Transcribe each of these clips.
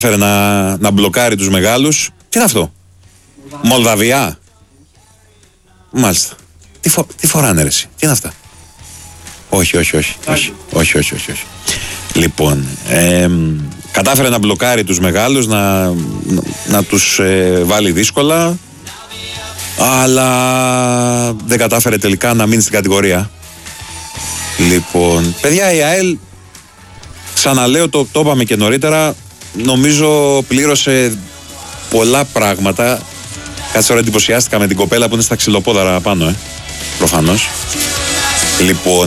κατάφερε να μπλοκάρει τους μεγάλους. Τι είναι αυτό? Μολδαβία. Μάλιστα. Τι φοράνε ρε εσύ? Τι είναι αυτά? Όχι. Λοιπόν, κατάφερε να μπλοκάρει τους μεγάλους, να τους βάλει δύσκολα, αλλά δεν κατάφερε τελικά να μείνει στην κατηγορία. Λοιπόν, παιδιά, η ΑΕΛ, ξαναλέω, το είπαμε και νωρίτερα, νομίζω πλήρωσε πολλά πράγματα. Κάτσε τώρα, εντυπωσιάστηκα με την κοπέλα που είναι στα ξυλοπόδαρα πάνω, προφανώς. Λοιπόν,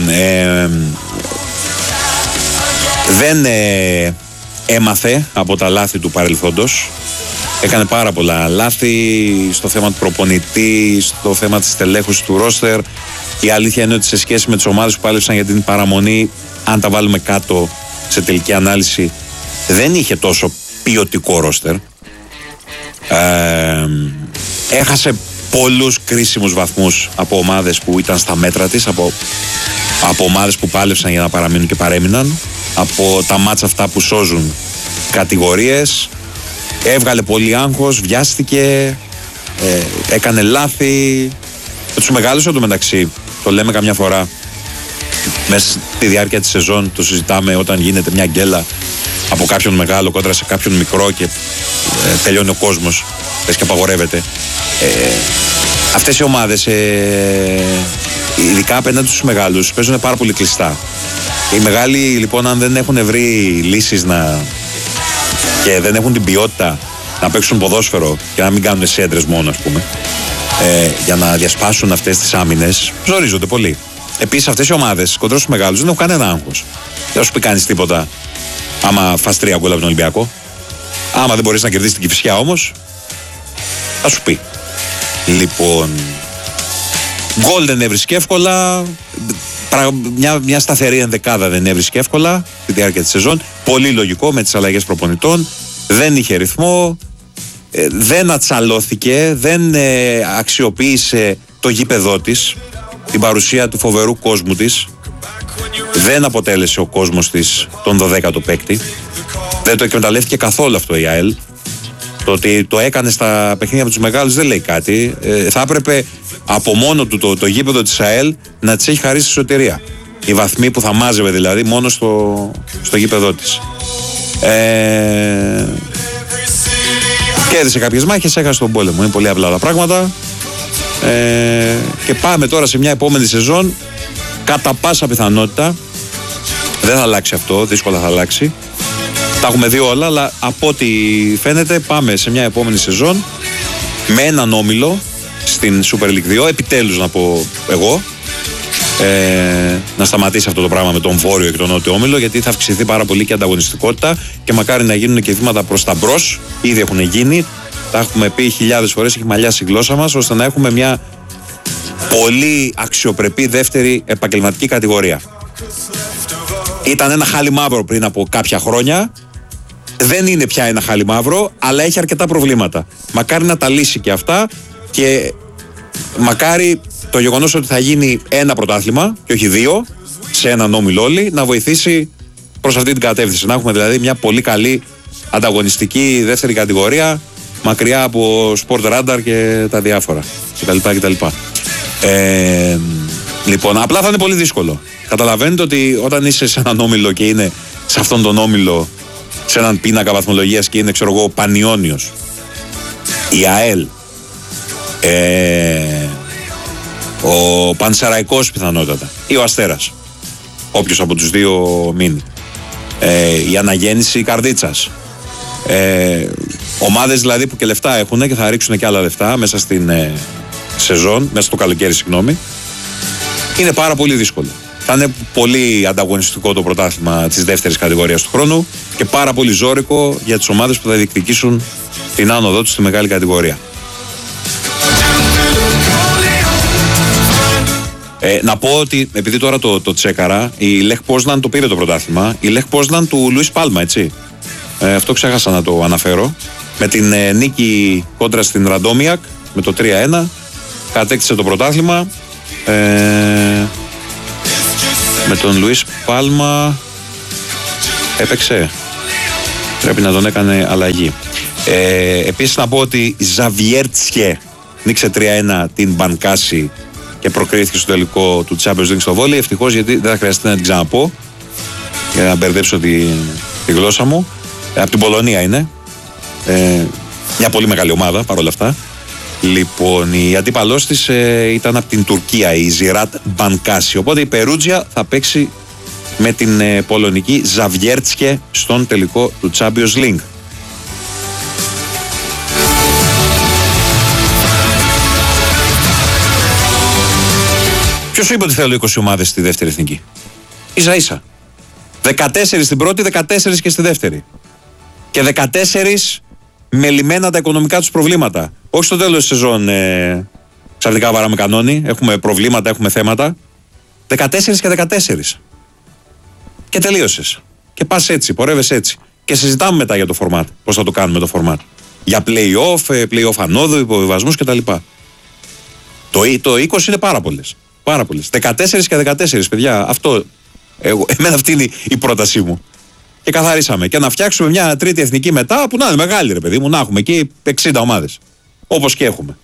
δεν έμαθε από τα λάθη του παρελθόντος. Έκανε πάρα πολλά λάθη στο θέμα του προπονητή, στο θέμα της τελέχωσης του ρόστερ. Η αλήθεια είναι ότι σε σχέση με τις ομάδες που πάλευσαν για την παραμονή, αν τα βάλουμε κάτω σε τελική ανάλυση, δεν είχε τόσο ποιοτικό ρόστερ. Έχασε πολλούς κρίσιμους βαθμούς από ομάδες που ήταν στα μέτρα της, από ομάδες που πάλευσαν για να παραμείνουν και παρέμειναν, από τα μάτσα αυτά που σώζουν κατηγορίες. Έβγαλε πολύ άγχος, βιάστηκε, έκανε λάθη. Με τους μεγάλους εντωμεταξύ, το λέμε καμιά φορά, μέσα στη διάρκεια της σεζόν το συζητάμε, όταν γίνεται μια γκέλα από κάποιον μεγάλο κόντρα σε κάποιον μικρό και τελειώνει ο κόσμος, πες και απαγορεύεται. Αυτές οι ομάδες, ειδικά απέναντι στους μεγάλους, παίζουν πάρα πολύ κλειστά. Οι μεγάλοι λοιπόν, αν δεν έχουν βρει λύσεις και δεν έχουν την ποιότητα να παίξουν ποδόσφαιρο και να μην κάνουν σέντρες μόνο, ας πούμε, για να διασπάσουν αυτές τις άμυνες, ζορίζονται πολύ. Επίσης, αυτές οι ομάδες κοντρά στους μεγάλους δεν έχουν κανένα άγχος. Δεν θα σου πει κανείς τίποτα άμα φας 3 γκολ από τον Ολυμπιακό. Άμα δεν μπορείς να κερδίσεις την Κηφισιά όμως, θα σου πει. Λοιπόν, γκολ δεν έβρισκε εύκολα. Μια σταθερή ενδεκάδα δεν έβρισκε εύκολα στη διάρκεια της σεζόν. Πολύ λογικό με τις αλλαγές προπονητών. Δεν είχε ρυθμό. Δεν ατσαλώθηκε. Δεν αξιοποίησε το γήπεδό της, την παρουσία του φοβερού κόσμου της. Δεν αποτέλεσε ο κόσμος της τον 12ο παίκτη. Δεν το εκμεταλλεύτηκε καθόλου αυτό η ΑΕΛ. Το ότι το έκανε στα παιχνίδια με τους μεγάλους δεν λέει κάτι. Θα έπρεπε από μόνο του το γήπεδο της ΑΕΛ να της έχει χαρίσει σωτηρία. Οι βαθμοί που θα μάζευε δηλαδή μόνο στο γήπεδό της. Κέρδισε κάποιες μάχες, έχασε τον πόλεμο. Είναι πολύ απλά τα πράγματα. Και πάμε τώρα σε μια επόμενη σεζόν. Κατά πάσα πιθανότητα δεν θα αλλάξει αυτό, δύσκολα θα αλλάξει. Τα έχουμε δει όλα, αλλά από ό,τι φαίνεται πάμε σε μια επόμενη σεζόν με έναν όμιλο στην Super League 2, επιτέλους να πω εγώ, να σταματήσει αυτό το πράγμα με τον βόρειο και τον νότιο όμιλο, γιατί θα αυξηθεί πάρα πολύ και η ανταγωνιστικότητα και μακάρι να γίνουν και βήματα προς τα μπρος. Ήδη έχουν γίνει, τα έχουμε πει χιλιάδες φορές, έχει μαλλιάσει η γλώσσα μας, ώστε να έχουμε μια πολύ αξιοπρεπή δεύτερη επαγγελματική κατηγορία. Ήταν ένα χάλι μαύρο πριν από κάποια χρόνια. Δεν είναι πια ένα χάλι μαύρο, αλλά έχει αρκετά προβλήματα. Μακάρι να τα λύσει και αυτά και μακάρι το γεγονός ότι θα γίνει ένα πρωτάθλημα και όχι 2 σε έναν όμιλο όλοι να βοηθήσει προς αυτή την κατεύθυνση. Να έχουμε δηλαδή μια πολύ καλή ανταγωνιστική δεύτερη κατηγορία, μακριά από Sport Radar και τα διάφορα κτλ. Λοιπόν, απλά θα είναι πολύ δύσκολο. Καταλαβαίνετε ότι όταν είσαι σε έναν όμιλο και είναι σε αυτόν τον όμιλο, σε έναν πίνακα βαθμολογίας και είναι, ξέρω εγώ, ο Πανιώνιος, η ΑΕΛ, ο Πανσεραϊκός πιθανότατα ή ο Αστέρας, όποιος από τους δύο μείνει, η Αναγέννηση Καρδίτσας, ομάδες δηλαδή που και λεφτά έχουν και θα ρίξουν και άλλα λεφτά μέσα στην σεζόν, μέσα στο καλοκαίρι, συγγνώμη, είναι πάρα πολύ δύσκολο. Θα είναι πολύ ανταγωνιστικό το πρωτάθλημα της δεύτερης κατηγορίας του χρόνου και πάρα πολύ ζώρικο για τις ομάδες που θα διεκδικήσουν την άνοδό τους στη μεγάλη κατηγορία. Να πω ότι, επειδή τώρα το τσέκαρα, η Λεχ Πόσναν το πήρε το πρωτάθλημα. Η Λεχ Πόσναν του Λουίς Πάλμα, έτσι. Αυτό ξέχασα να το αναφέρω. Με την νίκη κόντρα στην Ραντόμιακ, με το 3-1, κατέκτησε το πρωτάθλημα. Με τον Λουίς Πάλμα έπαιξε. Πρέπει να τον έκανε αλλαγή. Επίσης να πω ότι Ζαβιέρτσιε νίξε 3-1 την Μπανκάση και προκρίθηκε στο τελικό του Champions League στο βόλεϊ. Ευτυχώς, γιατί δεν θα χρειαστεί να την ξαναπώ για να μπερδέψω τη γλώσσα μου. Από την Πολωνία είναι. Μια πολύ μεγάλη ομάδα παρόλα αυτά. Λοιπόν, η αντίπαλός της ήταν από την Τουρκία, η Ζιράτ Μπανκάση. Οπότε η Περούτζια θα παίξει με την πολωνική Ζαβιέρτσκε στον τελικό του Champions League. Ποιος σου είπε ότι θέλω 20 ομάδες στη δεύτερη εθνική? Ίσα ίσα. 14 στην πρώτη, 14 και στη δεύτερη. Και 14 με λυμμένα τα οικονομικά τους προβλήματα. Όχι στο τέλος της σεζόν ξαφνικά βαράμε κανόνι, έχουμε προβλήματα, έχουμε θέματα. 14 και 14. Και τελείωσες. Και πας έτσι, πορεύεσαι έτσι. Και συζητάμε μετά για το φορμάτ. Πώς θα το κάνουμε το φορμάτ. Για play-off ανόδου, υποβιβασμούς κτλ. Το 20 είναι πάρα πολλές. Πάρα πολλές. 14 και 14, παιδιά. Εμένα αυτή είναι η πρότασή μου. Και καθαρίσαμε. Και να φτιάξουμε μια τρίτη εθνική μετά που να είναι μεγάλη, ρε παιδί μου, να έχουμε εκεί 60 ομάδες. Όπως και έχουμε.